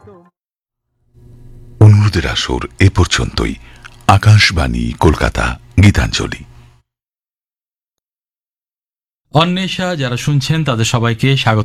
অনুরোধের আসর এ পর্যন্তই। আকাশবাণী কলকাতা, গীতাঞ্জলি। অন্বেষা যারা শুনছেন তাদের সবাইকে স্বাগত